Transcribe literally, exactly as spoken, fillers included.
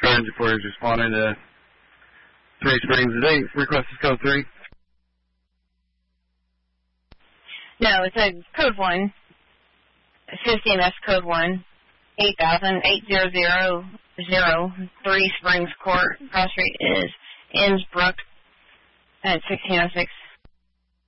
Sergeant for is responding to Three Springs. Did they request this code three? No, it's a code one. fifty M S code one. eight thousand, eight thousand, Three Springs Court. Cross Street is Innsbruck at sixteen oh six.